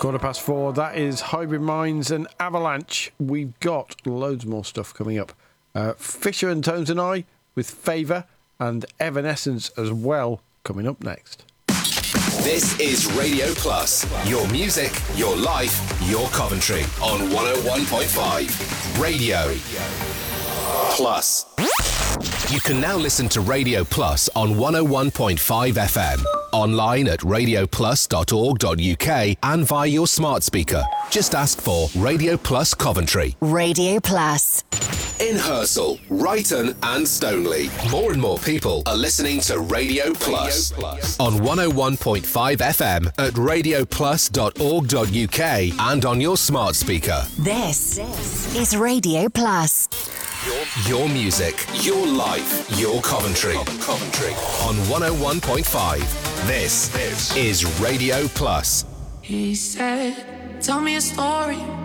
4:15. That is Hybrid Minds and Avalanche. We've got loads more stuff coming up. Fisher and Tones and I with Favour and Evanescence as well coming up next. This is Radio Plus. Your music, your life, your Coventry on 101.5 Radio Plus. You can now listen to Radio Plus on 101.5 FM, online at radioplus.org.uk and via your smart speaker. Just ask for Radio Plus Coventry. Radio Plus. In Hersal, Brighton and Stoneleigh, more and more people are listening to Radio Plus on 101.5 FM at radioplus.org.uk and on your smart speaker. This is Radio Plus. Your music, your life, your Coventry. On 101.5. This is Radio Plus. He said, tell me a story